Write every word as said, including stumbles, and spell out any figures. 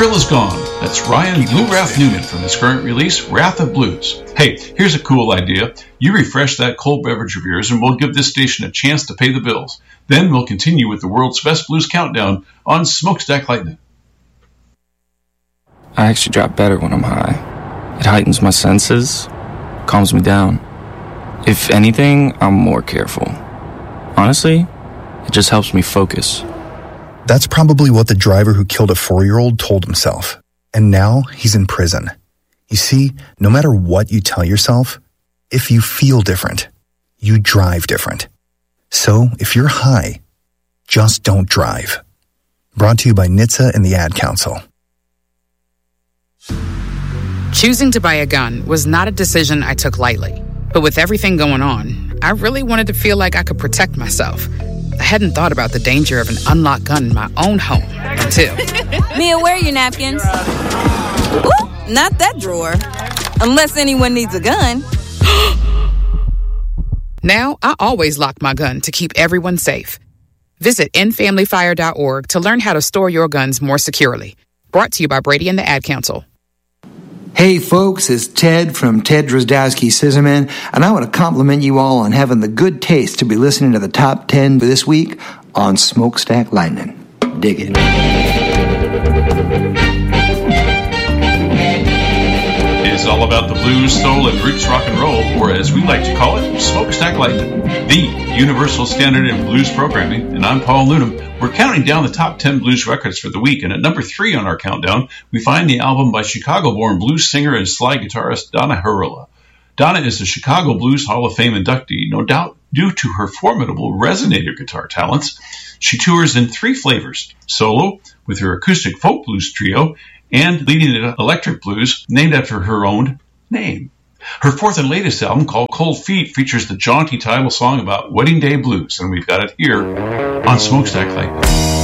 thrill is gone. That's Ryan Blue Wrath Newman from his current release, Wrath of Blues. Hey, here's a cool idea. You refresh that cold beverage of yours and we'll give this station a chance to pay the bills. Then we'll continue with the world's best blues countdown on Smokestack Lightning. I actually drop better when I'm high. It heightens my senses, calms me down. If anything, I'm more careful. Honestly, it just helps me focus. That's probably what the driver who killed a four-year-old told himself. And now he's in prison. You see, no matter what you tell yourself, if you feel different, you drive different. So if you're high, just don't drive. Brought to you by N H T S A and the Ad Council. Choosing to buy a gun was not a decision I took lightly. But with everything going on, I really wanted to feel like I could protect myself. I hadn't thought about the danger of an unlocked gun in my own home until... Mia, where are your napkins? Ooh, not that drawer. Unless anyone needs a gun. Now, I always lock my gun to keep everyone safe. Visit end family fire dot org to learn how to store your guns more securely. Brought to you by Brady and the Ad Council. Hey folks, it's Ted from Ted Drozdowski Scissorman, and I want to compliment you all on having the good taste to be listening to the top ten for this week on Smokestack Lightning. Dig it. It's all about the blues, soul, and roots rock and roll, or as we like to call it, Smokestack Lightning, the universal standard in blues programming, and I'm Paul Noonan. We're counting down the top ten blues records for the week, and at number three on our countdown, we find the album by Chicago-born blues singer and slide guitarist Donna Hurula. Donna is the Chicago Blues Hall of Fame inductee, no doubt due to her formidable resonator guitar talents. She tours in three flavors, solo, with her acoustic folk blues trio, and leading the electric blues, named after her own name. Her fourth and latest album, called Cold Feet, features the jaunty title song about Wedding Day Blues, and we've got it here on Smokestack Lightning.